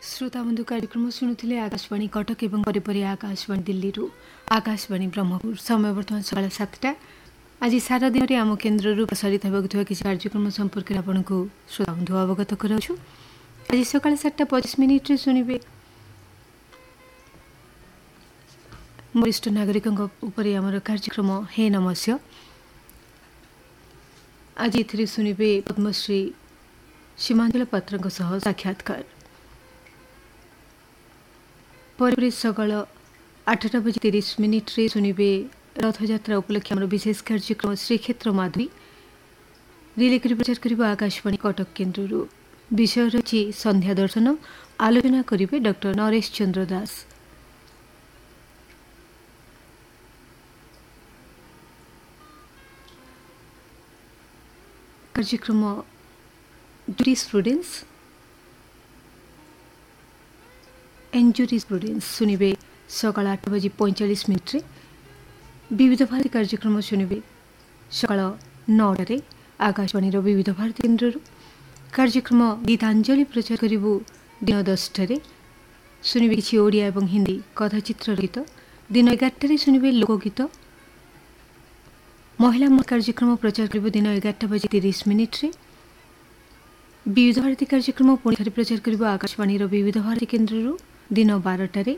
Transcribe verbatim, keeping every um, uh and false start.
श्रोता बंधु कार्यक्रम शुणुले आकाशवाणी कटक एवं परिपरि आकाशवाणी दिल्ली रु आकाशवाणी ब्रह्मपुर समय बर्तमान सकाळ सातटा आज सारा दिन आम केन्द्र प्रसारित होगा किसी कार्यक्रम संपर्क में आपको श्रोता बंधु अवगत कराऊँ। आज सकाळ सातटा पचास मिनिट शुणे वरिष्ठ नागरिकों उपर आमर कार्यक्रम हे नमस्य। आज ए शुणे पद्मश्री सीमांचल पात्र साक्षात्कार पर सकाल आठटा बजे तीस मिनिट रे शुणे रथयात्रा उपलक्षे आम विशेष कार्यक्रम श्रीक्षेत्र माधुरी रिले कर प्रचार कर आकाशवाणी कटक केन्द्र विषय रही संध्या दर्शन आलोचना करेंगे डॉक्टर नरेश चंद्र दास। कार्यक्रम जुरिस्प्रुडेंस एंड जुरिस्प्रुडेंस शुणे सकाल आठ बजे पैंचाश मिनिट रे विविध भारती कार्यक्रम शुणे सकाल नौटे आकाशवाणी विविध भारती केन्द्र कार्यक्रम गीतांजलि प्रचार करूँ दिन दसटे शुणे किसी ओडिया एवं हिंदी कथाचित्र गीत दिन एगारटे शुणे लोकगीत महिला कार्यक्रम प्रचार करूँ दिन एगारटा बजे तीस मिनिट रे विविध भारती कार्यक्रम पुणी थे प्रचार करूँ आकाशवाणी विविध भारती केन्द्र दिन बारटे